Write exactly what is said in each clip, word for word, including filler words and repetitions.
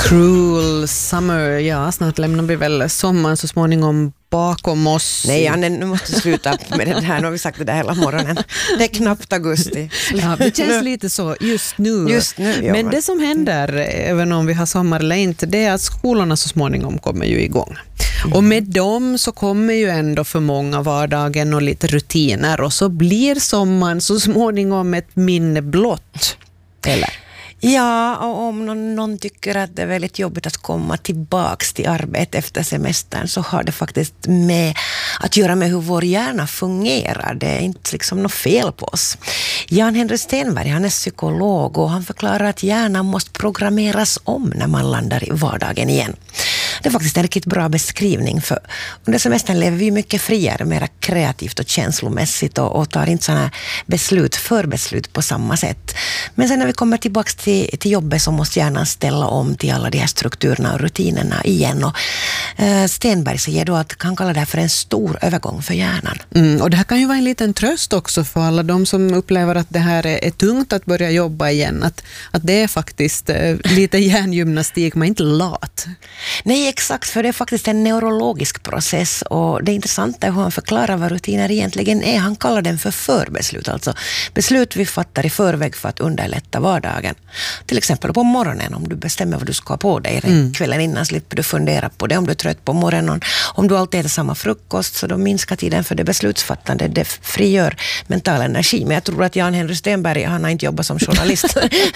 Cruel Summer, ja, snart lämnar vi väl sommaren så småningom bakom oss. Nej, Anne, nu måste du sluta med det här. Nu har vi sagt det där hela morgonen. Det är knappt augusti. Ja, det känns lite så just nu. Just nu ja. Men det som händer, även om vi har sommar eller inte, det är att skolorna så småningom kommer ju igång. Mm. Och med dem så kommer ju ändå för många vardagen och lite rutiner. Och så blir sommaren så småningom ett minne blott. Eller? Ja, och om någon, någon tycker att det är väldigt jobbigt att komma tillbaks till arbete efter semestern, så har det faktiskt med att göra med hur vår hjärna fungerar. Det är inte liksom något fel på oss. Jan-Henry Stenberg, han är psykolog och han förklarar att hjärnan måste programmeras om när man landar i vardagen igen. Det är faktiskt en riktigt bra beskrivning, för under semestern lever vi mycket friare, mer kreativt och känslomässigt och, och tar inte sådana beslut, förbeslut på samma sätt. Men sen när vi kommer tillbaka till, till jobbet så måste hjärnan ställa om till alla de här strukturerna och rutinerna igen. Och, eh, Stenberg säger då att han kallar det här för en stor övergång för hjärnan. Mm, och det här kan ju vara en liten tröst också för alla de som upplever att det här är, är tungt att börja jobba igen. Att, att det är faktiskt eh, lite hjärngymnastik, man är inte lat. Nej, exakt, för det är faktiskt en neurologisk process, och det intressanta är hur han förklarar vad rutiner egentligen är. Han kallar den för förbeslut, alltså beslut vi fattar i förväg för att underlätta vardagen. Till exempel på morgonen, om du bestämmer vad du ska ha på dig mm. kvällen innan, slipper du fundera på det om du är trött på morgonen. Om du alltid äter samma frukost, så då minskar tiden för det beslutsfattande. Det frigör mental energi. Men jag tror att Jan-Henry Stenberg, han har inte jobbat som journalist.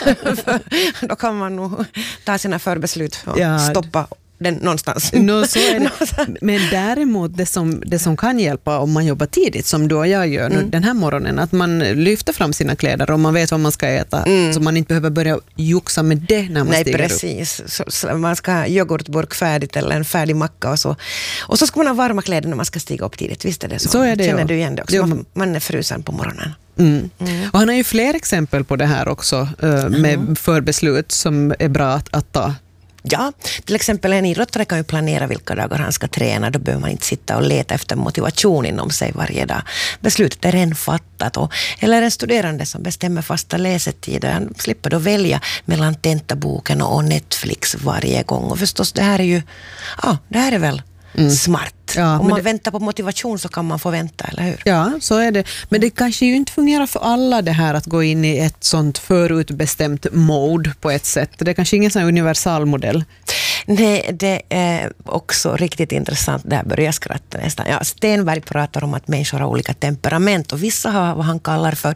Då kan man nog ta sina förbeslut och ja. stoppa den någonstans. No, så är det. Men däremot det som, det som kan hjälpa om man jobbar tidigt, som du och jag gör nu, mm. den här morgonen, att man lyfter fram sina kläder och man vet vad man ska äta, mm. så man inte behöver börja juxa med det när man Nej, stiger precis. upp. Så, så man ska ha yoghurtburk färdigt eller en färdig macka och så. Och så ska man ha varma kläder när man ska stiga upp tidigt. Visst är det så? Så är det. Känner ja. du igen det också? Jo. Man, man är frusen på morgonen. Mm. Mm. Och han har ju fler exempel på det här också uh, med mm. förbeslut som är bra att, att ta. Ja, till exempel en idrottare kan ju planera vilka dagar han ska träna. Då behöver man inte sitta och leta efter motivation inom sig varje dag. Beslutet är redan fattat. Och, eller en studerande som bestämmer fasta läsetider. Han slipper då välja mellan tentaboken och Netflix varje gång. Och förstås, det här är ju, ja, det här är väl mm. smart. Ja, om man det, väntar på motivation så kan man få vänta, eller hur? Ja, så är det. Men det kanske ju inte fungerar för alla det här att gå in i ett sånt förutbestämt mode på ett sätt. Det är kanske ingen sån universal modell. Nej, det är också riktigt intressant. Där börjar jag skratta nästan. Ja, Stenberg pratar om att människor har olika temperament och vissa har vad han kallar för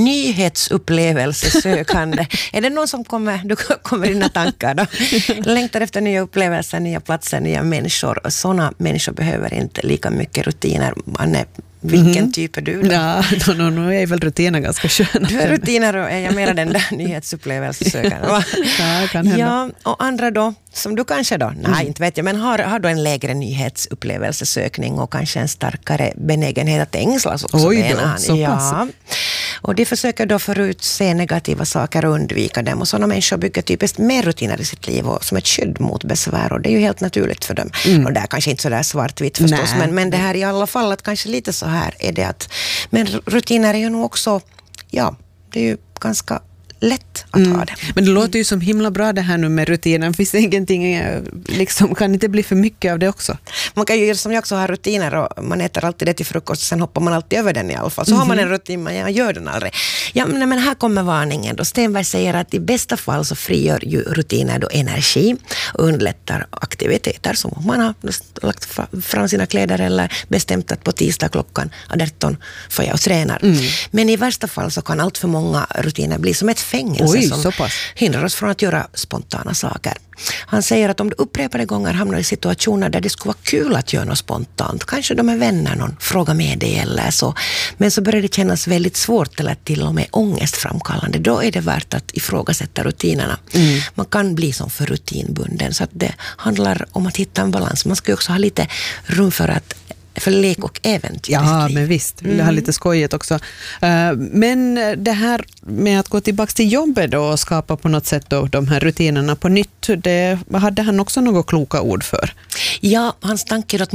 nyhetsupplevelsesökande. Är det någon som kommer, du kommer i dina tankar då? Längtar efter nya upplevelser, nya platser, nya människor. Sådana människor behöver inte lika mycket rutiner. Man är Vilken mm. typ är du då? Ja, då, då, då är väl rutiner ganska sköna. Du är rutiner och är jag mer den där nyhetsupplevelsesökaren. Ja, kan hända. Ja, och andra då, som du kanske då, nej mm. inte vet jag, men har, har då en lägre nyhetsupplevelsesökning och kanske en starkare benägenhet att ängslas också. Oj då, så ja. pass. Och de försöker då förutse negativa saker och undvika dem. Och sådana människor bygger typiskt mer rutiner i sitt liv och som ett skydd mot besvär. Och det är ju helt naturligt för dem. Mm. Och det är kanske inte så där svartvitt förstås. Men, men det här i alla fall, att kanske lite så här är det att, men rutiner är ju nog också, ja, det är ju ganska lätt att mm. ha det. Men det låter ju som himla bra det här nu med rutinen. Finns det ingenting, liksom, kan inte bli för mycket av det också? Man kan ju göra som jag också har rutiner och man äter alltid det till frukost och sen hoppar man alltid över den i alla fall. Så mm-hmm. har man en rutin, men jag gör den aldrig. Ja, men här kommer varningen då. Stenberg säger att i bästa fall så frigör ju rutiner då energi och underlättar aktiviteter som man har lagt fram sina kläder eller bestämt att på tisdag klockan arton får jag och tränar. Mm. Men i värsta fall så kan allt för många rutiner bli som ett fängelse Oj, som hindrar oss från att göra spontana saker. Han säger att om du upprepade gånger hamnar i situationer där det skulle vara kul att göra något spontant, kanske de är vänner, någon frågar med dig eller så, men så börjar det kännas väldigt svårt eller till och med ångestframkallande, då är det värt att ifrågasätta rutinerna. Mm. Man kan bli som för rutinbunden, så att det handlar om att hitta en balans. Man ska ju också ha lite rum för att för lek och äventyr. Ja, men visst. Vill jag ha lite skojigt också. Uh, men det här med att gå tillbaka till jobbet då och skapa på något sätt då de här rutinerna på nytt, det hade han också några kloka ord för. Ja, hans tanke är att man kan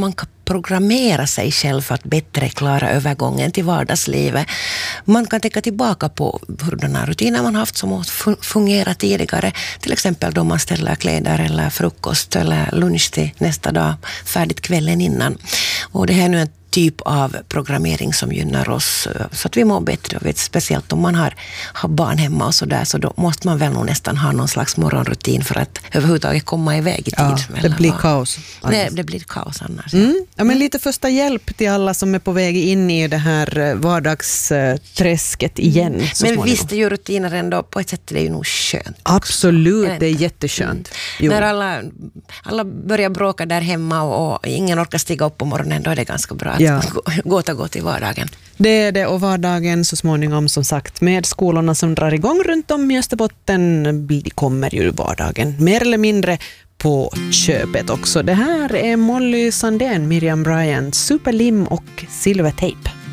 programmera sig själv för att bättre klara övergången till vardagslivet. Man kan tänka tillbaka på hurdana rutiner man haft som har fungerat tidigare. Till exempel då man ställer kläder eller frukost eller lunch till nästa dag, färdigt kvällen innan. Och det här är nu en typ av programmering som gynnar oss så att vi mår bättre. Och vet, speciellt om man har, har barn hemma och så där, så då måste man väl nog nästan ha någon slags morgonrutin för att överhuvudtaget komma iväg i tid. Ja, det blir kaos. Det, det blir kaos annars. Mm. Ja, men lite första hjälp till alla som är på väg in i det här vardagsträsket igen. Mm. Men visst är ju rutiner ändå, på ett sätt det är ju nog skönt. Absolut, det är jätteskönt. Mm. När alla, alla börjar bråka där hemma och, och ingen orkar stiga upp på morgonen, då är det ganska bra att ja. gå, gå, gå till vardagen. Det är det, och vardagen så småningom, som sagt, med skolorna som drar igång runt om i Österbotten, kommer ju vardagen mer eller mindre på köpet också. Det här är Molly Sandén, Miriam Bryant, Superlim och Silvertape.